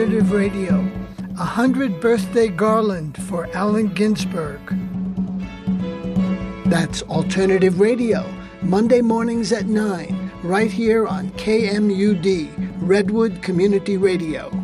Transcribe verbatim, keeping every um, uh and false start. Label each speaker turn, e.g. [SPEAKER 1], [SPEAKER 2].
[SPEAKER 1] Alternative Radio, a hundred birthday garland for Allen Ginsberg. That's Alternative Radio, Monday mornings at nine, right here on K M U D, Redwood Community Radio.